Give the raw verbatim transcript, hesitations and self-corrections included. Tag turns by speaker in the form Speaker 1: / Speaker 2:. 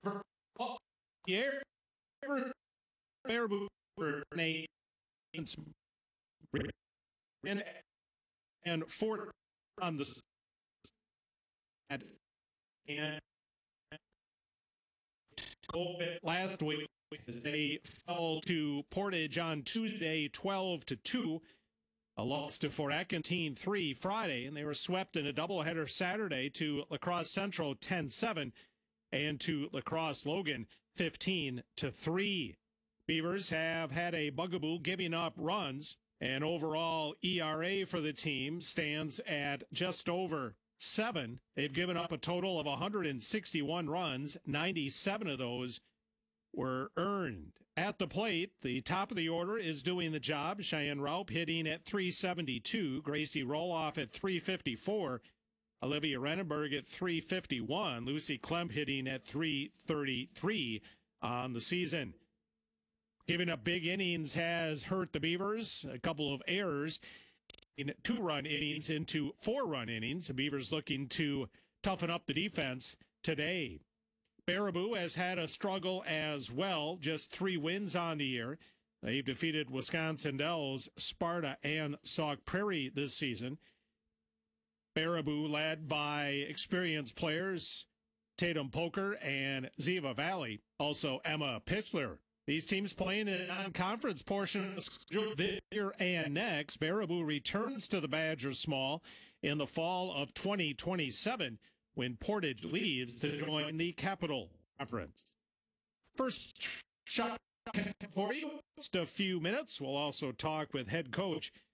Speaker 1: Yeah, Baraboo Nate and and Fort on the and last week they fell to Portage on Tuesday, twelve to two. A loss to Fort Acantine three Friday, and they were swept in a doubleheader Saturday to La Crosse Central ten seven and to La Crosse Logan fifteen to three. Beavers have had a bugaboo giving up runs, and overall E R A for the team stands at just over seven. They've given up a total of one hundred sixty-one runs, ninety-seven of those were earned. At the plate, the top of the order is doing the job. Cheyenne Raup hitting at three seventy-two, Gracie Roloff at three fifty-four, Olivia Renenberg at three fifty-one, Lucy Klemp hitting at three thirty-three on the season. Giving up big innings has hurt the Beavers. A couple of errors in two-run innings into four-run innings. The Beavers looking to toughen up the defense today. Baraboo has had a struggle as well, just three wins on the year. They've defeated Wisconsin Dells, Sparta, and Sauk Prairie this season. Baraboo led by experienced players Tatum Poker and Ziva Valley, also Emma Pitchler. These teams playing in a non-conference portion of the schedule this year and next. Baraboo returns to the Badger Small in the fall of twenty twenty-seven. When Portage leaves to join the Capital Conference. First shot for you, just a few minutes. We'll also talk with head coach